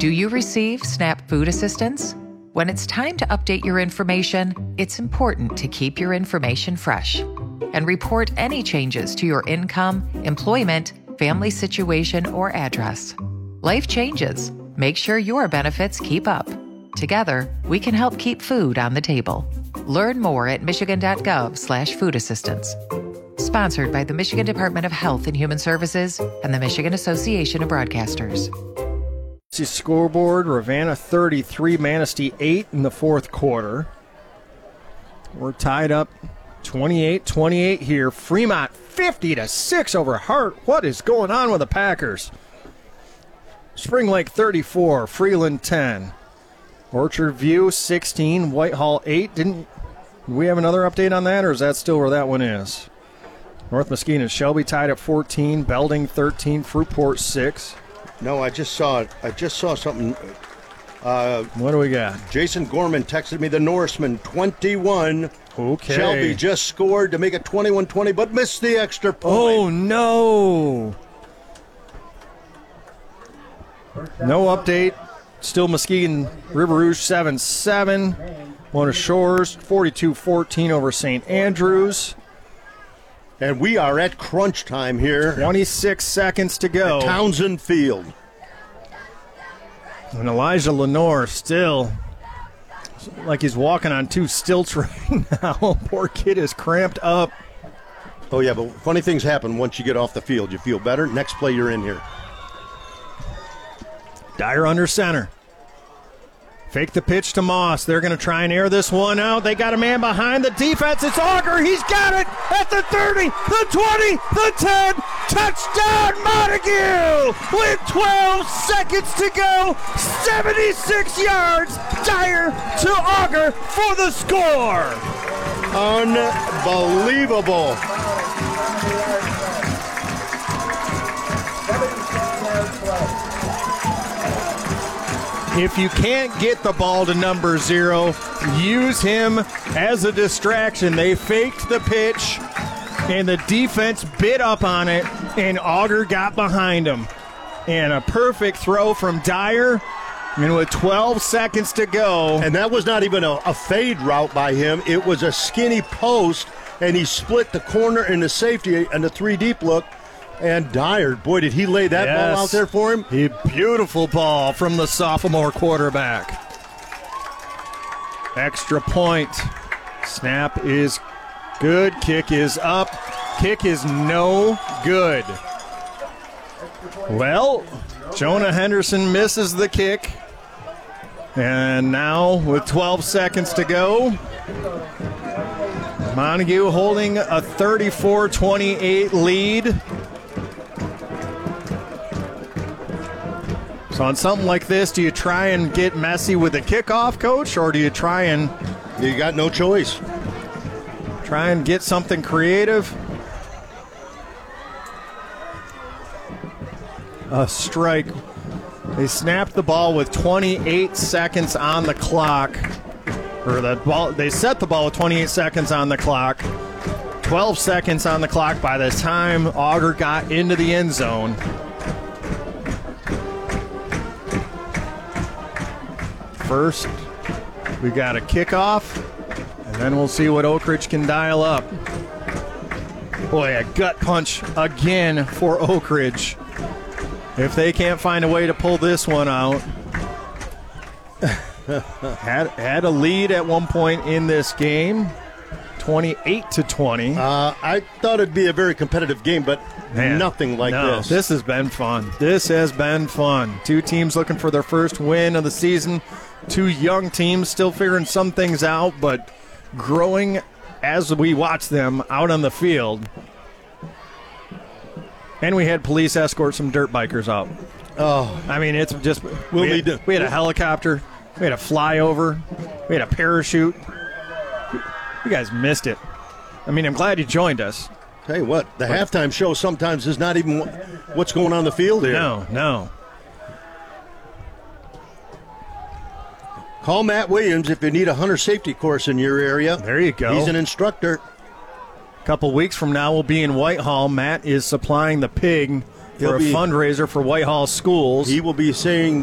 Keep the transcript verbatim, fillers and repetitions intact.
Do you receive SNAP food assistance? When it's time to update your information, it's important to keep your information fresh and report any changes to your income, employment, family situation, or address. Life changes. Make sure your benefits keep up. Together, we can help keep food on the table. Learn more at michigan.gov slash food assistance. Sponsored by the Michigan Department of Health and Human Services and the Michigan Association of Broadcasters. See scoreboard, Ravenna thirty-three, Manistee eight in the fourth quarter. We're tied up twenty-eight twenty-eight here. Fremont fifty to six over Hart. What is going on with the Packers? Spring Lake thirty-four, Freeland ten. Orchard View sixteen, Whitehall eight. Didn't do we have another update on that, or is that still where that one is? North Mesquite and Shelby tied at fourteen, Belding thirteen, Fruitport six. No, I just saw it. I just saw something. Uh, what do we got? Jason Gorman texted me the Norseman, twenty-one. Okay. Shelby just scored to make it twenty-one twenty, but missed the extra point. Oh, no. No update. Still Muskegon River Rouge seven seven. Mona Shores forty-two fourteen over Saint Andrews. And we are at crunch time here. twenty-six seconds to go. At Townsend Field. And Elijah Lenore still like he's walking on two stilts right now. Poor kid is cramped up. Oh, yeah, but funny things happen once you get off the field. You feel better. Next play, you're in here. Dyer under center. Fake the pitch to Moss. They're going to try and air this one out. They got a man behind the defense. It's Auger. He's got it at the thirty, the twenty, the ten. Touchdown, Montague! With twelve seconds to go. seventy-six yards. Dyer to Auger for the score. Unbelievable. If you can't get the ball to number zero, use him as a distraction. They faked the pitch, and the defense bit up on it, and Auger got behind him. And a perfect throw from Dyer, and with twelve seconds to go. And that was not even a, a fade route by him. It was a skinny post, and he split the corner and the safety and the three-deep look. And Dyer, boy, did he lay that yes. ball out there for him? A beautiful ball from the sophomore quarterback. Extra point. Snap is good. Kick is up. Kick is no good. Well, Jonah Henderson misses the kick. And now with twelve seconds to go, Montague holding a thirty-four twenty-eight lead. So on something like this, do you try and get messy with the kickoff, Coach, or do you try and... You got no choice. Try and get something creative? A strike. They snapped the ball with twenty-eight seconds on the clock. Or the ball, they set the ball with twenty-eight seconds on the clock. twelve seconds on the clock by the time Auger got into the end zone. First, we got a kickoff, and then we'll see what Oak Ridge can dial up. Boy, a gut punch again for Oak Ridge. If they can't find a way to pull this one out. had had a lead at one point in this game, twenty-eight to twenty. Uh, I thought it'd be a very competitive game, but Man, nothing like no, this. This has been fun. This has been fun. Two teams looking for their first win of the season. Two young teams still figuring some things out, but growing as we watch them out on the field. And we had police escort some dirt bikers out. Oh, I mean, it's just we'll we, need had, to, we had a helicopter, we had a flyover, we had a parachute. You guys missed it. I mean, I'm glad you joined us. Tell you what, the but, halftime show sometimes is not even what's going on the field here. No, no. Call Matt Williams if you need a hunter safety course in your area. There you go. He's an instructor. A couple weeks from now, we'll be in Whitehall. Matt is supplying the pig for He'll a be, fundraiser for Whitehall schools. He will be saying